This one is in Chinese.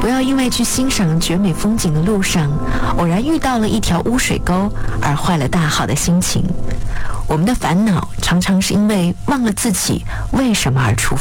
不要因为去欣赏绝美风景的路上，偶然遇到了一条污水沟而坏了大好的心情。我们的烦恼常常是因为忘了自己为什么而出